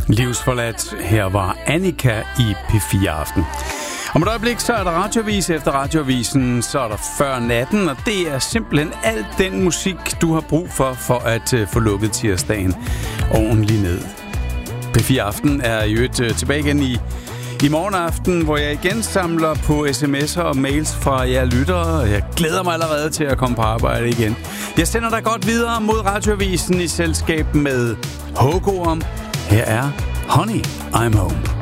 Livsforladt. Her var Annika i P4 Aften. Om et øjeblik, så er der radioavis. Efter radioavisen, så er der Før Natten, og det er simpelthen alt den musik, du har brug for at få lukket tirsdagen ordentligt ned. P4 Aften er jo tilbage igen i morgen aften, hvor jeg igen samler på sms'er og mails fra jer lyttere. Jeg glæder mig allerede til at komme på arbejde igen. Jeg sender dig godt videre mod radioavisen i selskab med Hågorm. Her er Honey, I'm Home.